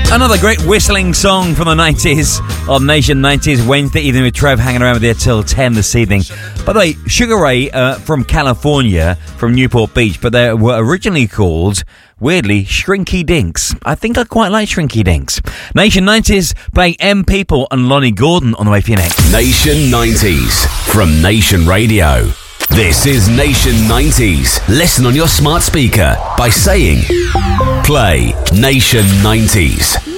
Another great whistling song from the 90s on Nation 90s Wednesday evening with Trev hanging around with you till 10 this evening. By the way, Sugar Ray from California, from Newport Beach, but they were originally called, weirdly, Shrinky Dinks. I think I quite like Shrinky Dinks. Nation 90s playing M People and Lonnie Gordon on the way for you next. Nation 90s from Nation Radio. This is Nation 90s. Listen on your smart speaker by saying, play Nation 90s.